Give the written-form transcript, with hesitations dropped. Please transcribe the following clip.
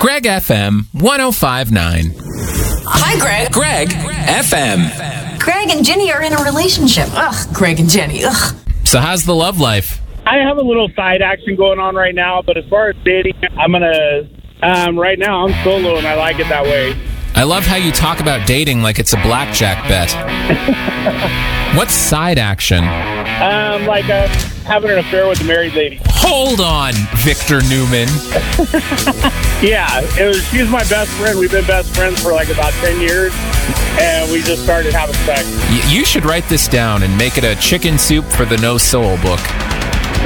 Greg FM 1059. Hi, Greg. Greg FM. Greg and Jenny are in a relationship. Ugh, Greg and Jenny. Ugh. So how's the love life? I have a little side action going on right now, but as far as dating, I'm going to, right now I'm solo and I like it that way. I love how you talk about dating like it's a blackjack bet. What's side action? Like having an affair with a married lady. Hold on, Victor Newman. Yeah, she's my best friend. We've been best friends for like about 10 years, and we just started having sex. You should write this down and make it a chicken soup for the no soul book.